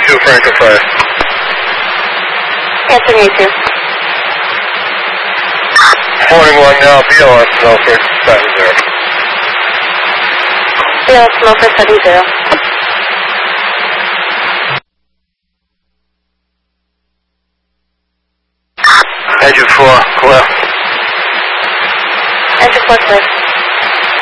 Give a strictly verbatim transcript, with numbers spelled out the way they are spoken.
two, Franklin five. Answer me two. Morning one now, B L S Milford, seven zero. B L S Milford, seven zero. Engine four, clear. Engine four, clear.